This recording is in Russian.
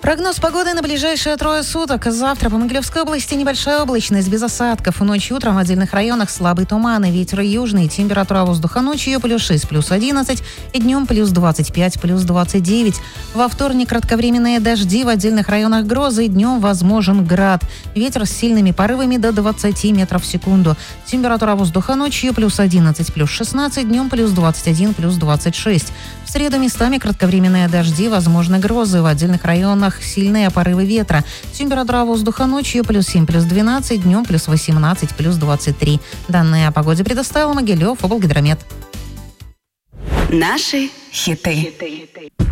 Прогноз погоды на ближайшие 3 суток. Завтра по Могилевской области небольшая облачность без осадков. Ночью и утром в отдельных районах слабый туман и ветер южный. Температура воздуха ночью +6, +11 и днем +25, +29. Во вторник кратковременные дожди, в отдельных районах грозы, днем возможен град. Ветер с сильными порывами до 20 метров в секунду. Температура воздуха ночью +11, +16, днем +21, +26. В среду местами кратковременные дожди, возможны грозы, в отдельных районах сильные порывы ветра. Температура воздуха ночью +7, +12, днем +18, +23. Данные о погоде предоставил Могилев облгидромет. Наши хиты.